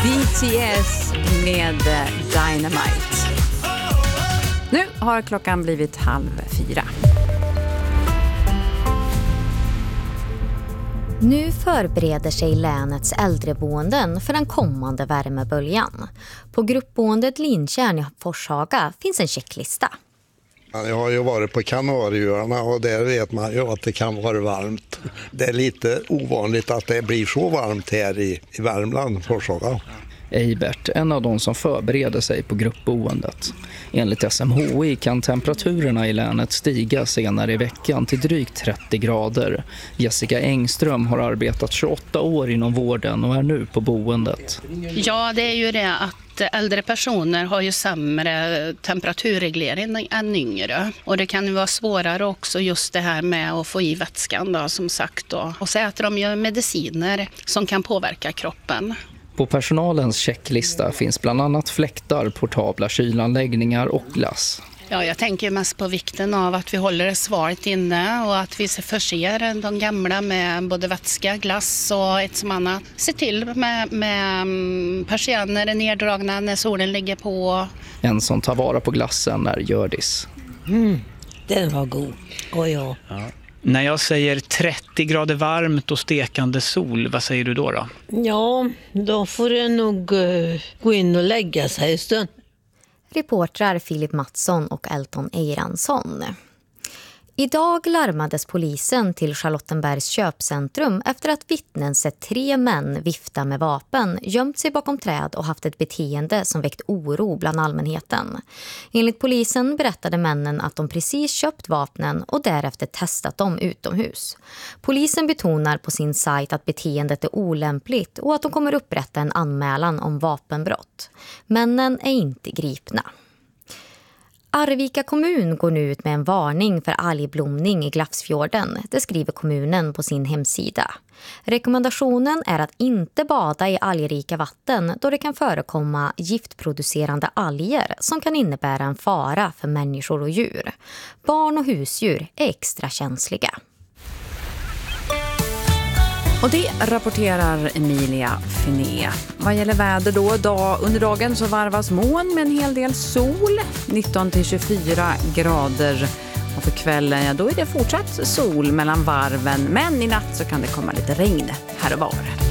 BTS med Dynamite. Nu har klockan blivit 3:30. Nu förbereder sig länets äldreboenden för den kommande värmeböljan. På gruppboendet Lintjärn i Forshaga finns en checklista. Jag har ju varit på Kanarieöarna och där vet man ju att det kan vara varmt. Det är lite ovanligt att det blir så varmt här i Värmland, Forshaga. Eibert, en av de som förbereder sig på gruppboendet. Enligt SMHI kan temperaturerna i länet stiga senare i veckan till drygt 30 grader. Jessica Engström har arbetat 28 år inom vården och är nu på boendet. Ja, det är ju det att äldre personer har ju sämre temperaturreglering än yngre. Och det kan ju vara svårare också just det här med att få i vätskan då, som sagt. Då. Och så äter de ju mediciner som kan påverka kroppen. På personalens checklista finns bland annat fläktar, portabla kylanläggningar och glass. Ja, jag tänker mest på vikten av att vi håller det svalt inne och att vi förser de gamla med både vätska, glass och ett som annat. Se till med persienner är neddragna när solen ligger på. En som tar vara på glassen är Gördis. Den var god. Och ja. När jag säger 30 grader varmt och stekande sol, vad säger du då? Ja, då får det nog gå in och lägga sig en stund. Reportrar Filip Mattsson och Elton Eiransson. Idag larmades polisen till Charlottenbergs köpcentrum efter att vittnen sett 3 män vifta med vapen, gömt sig bakom träd och haft ett beteende som väckt oro bland allmänheten. Enligt polisen berättade männen att de precis köpt vapnen och därefter testat dem utomhus. Polisen betonar på sin sajt att beteendet är olämpligt och att de kommer upprätta en anmälan om vapenbrott. Männen är inte gripna. Arvika kommun går nu ut med en varning för algblomning i Glafsfjorden. Det skriver kommunen på sin hemsida. Rekommendationen är att inte bada i algrika vatten då det kan förekomma giftproducerande alger som kan innebära en fara för människor och djur. Barn och husdjur är extra känsliga. Och det rapporterar Emilia Finé. Vad gäller väder då? Under dagen så varvas moln med en hel del sol. 19-24 grader. Och för kvällen, då är det fortsatt sol mellan varven. Men i natt så kan det komma lite regn här och var.